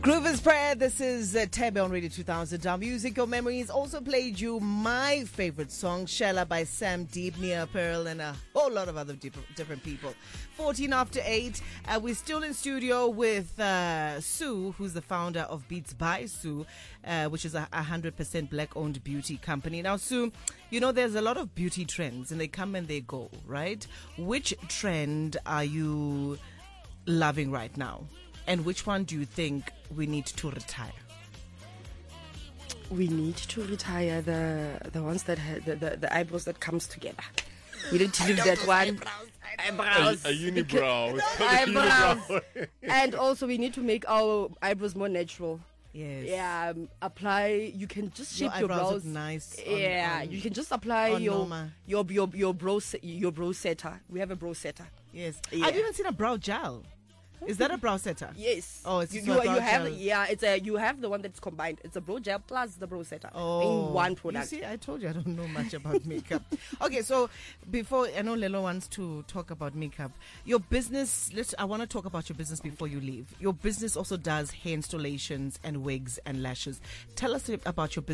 Groover's Prayer. This is Tebe on Radio 2000. Our music, your memories. Also played you my favorite song, Shella by Sam Deep, Nia Pearl, and a whole lot of other different people. 14 after 8. We're still in studio with Sue, who's the founder of Beats by Sue, which is a 100% black-owned beauty company. Now, Sue, you know there's a lot of beauty trends, and they come and they go, right? Which trend are you loving right now? And which one do you think we need to retire? We need to retire the ones that the eyebrows that comes together. We need to leave that one. Eyebrows. A unibrow. Eyebrows. And also we need to make our eyebrows more natural. Yes. Yeah. Apply. You can just shape your eyebrows brows. look nice. You can just apply your brow setter. We have a brow setter. Yes. Yeah. I've even seen a brow gel. Is that a brow setter? Yes. Oh, it's you a brow have gel. you have the one that's combined. It's a brow gel plus the brow setter in one product. You see, I told you I don't know much about makeup. Okay, so before I know Lelo wants to talk about makeup, your business. I want to talk about your business before you leave. Your business also does hair installations and wigs and lashes. Tell us about your business.